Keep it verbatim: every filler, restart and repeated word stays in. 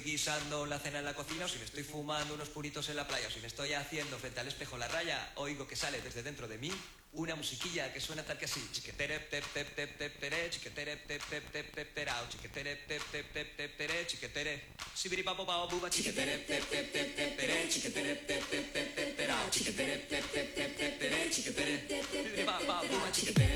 guisando la cena en la cocina, o si me estoy fumando unos puritos en la playa, o si me estoy haciendo frente al espejo la raya, oigo que sale desde dentro de mí una musiquilla que suena tal que así. Chiquetere, tep, tep, tep, tep, tere, chiquetere, tep, tep, tep, tep, terao, chiquetere, tep, tep, tep, tep, tere, chiquetere, sibiripapo, pao, buba, chiquetere, tep, tep, tep, tep, tere, chiquetere, tep, tep, tep, tep, terao, chiquetere, tep, tep, tep, tep, tere, chiquetere, sibiripapo, buba, chiquetere.